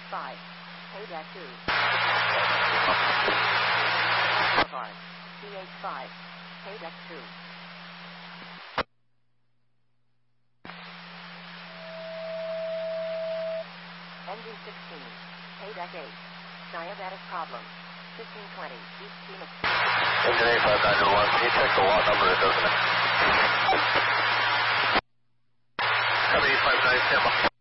5, Payback 2. CH5, Payback 2. Engine 16, Payback 8, diabetic problem, 1520, East Phoenix. Engine 8591, can you check the lot number? It doesn't. 78590, stand by.